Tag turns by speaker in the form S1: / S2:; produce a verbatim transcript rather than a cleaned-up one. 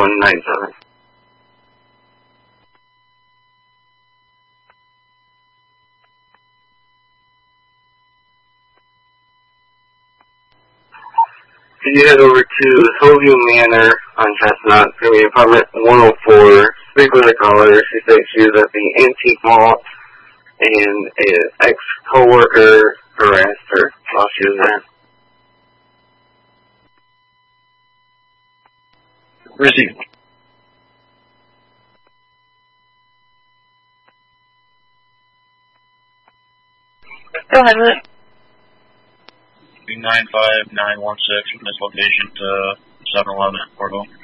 S1: one nine seven. Could you head over to Hillview Manor on Chestnut? It's going to be apartment one oh four. Speak with a caller. She said she was at the Antique Mall, and an ex-coworker harassed her while she was there.
S2: Received.
S3: Go ahead with it.
S2: nine five nine one six from this location to seven eleven at Portville.